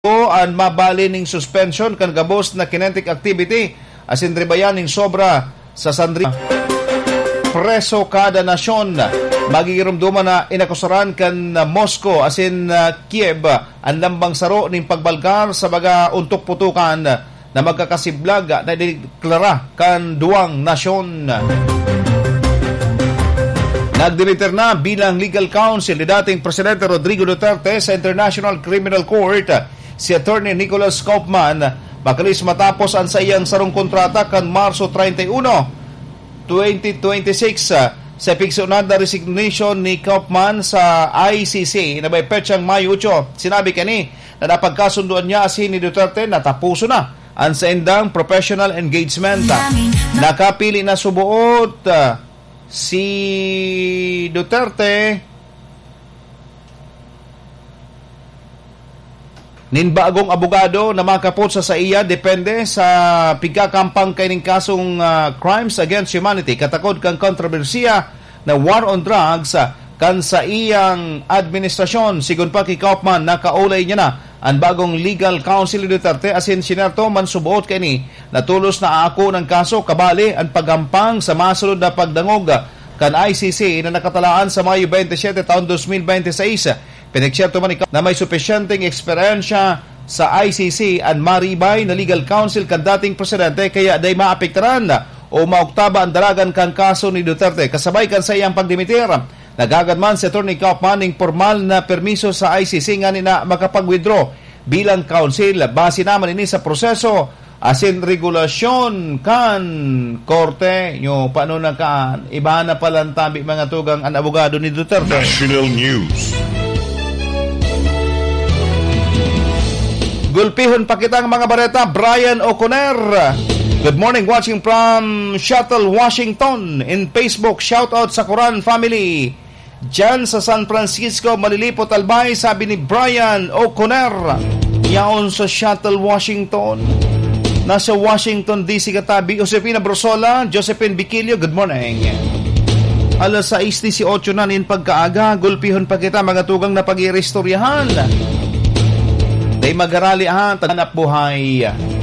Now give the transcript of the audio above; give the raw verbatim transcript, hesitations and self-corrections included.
an mabali ning suspension kan gabos na kinetic activity asin ribayan ning sobra sa sandri preso kada nasyon magigirumduman na inakusaran kan uh, Moscow asin uh, Kiev ang lambang saro ning pagbalgar sa baga untok putukan na magkakasiblag na deklara kan duwang nasyon. Nagdimiter na bilang legal counsel ni dating Presidente Rodrigo Duterte sa International Criminal Court si Attorney Nicholas Kaufman makalis matapos ang sa iyang sarong kontrata kan Marso thirty-one, twenty twenty-six sa piksunad na resignation ni Kaufman sa I C C na may petsang Mayo eight. Sinabi kani na napagkasunduan niya asin ni Duterte na tapuso na ang sa indang professional engagement. Nakapili na subuot uh, si Duterte nin bagong abogado na makapot sa sa iya depende sa pigkakampang kaining kasong uh, crimes against humanity katakod kang kontrobersiya na war on drugs uh, kan sa iyang administrasyon. Sigun pa kay Kaufman nakaulay niya na ang bagong legal counsel ni Duterte asin sinerto man subuot kini na tulos na ako ng kaso kabali ang pagampang sa masulod na pagdangog kan I C C na nakatalaan sa Mayo twenty-seven taon twenty twenty-six. Pinagsyerto man ikaw na may sufisyenteng eksperyensya sa I C C ang maribay na legal counsel kan dating presidente kaya day maapektaran o mauktaba ang dalagan kang kaso ni Duterte. Kasabay kan sa iyang pagdimitir, nagagad man si Attorney Kaufman ng formal na permiso sa I C C nga ni na makapag-withdraw bilang counsel. Base naman ini sa proseso asin regulasyon kan korte nyo paano na kan iba na palang tabi mga tugang ang abogado ni Duterte. National News. Gulpihon pa kitang mga bareta. Brian O'Connor, good morning, watching from Seattle, Washington. In Facebook, shout out sa Quran family dyan sa San Francisco, Malilipot, Albay. Sabi ni Brian O'Connor yaon sa Seattle, Washington. Nasa Washington D C katabi Josefina Brosola, Josephine Biquilio, good morning. Alas sais eighteen na nin pagkaaga. Gulpihon pa kita mga tugang na pag-irestoryahan day magarali ha, taganap buhay.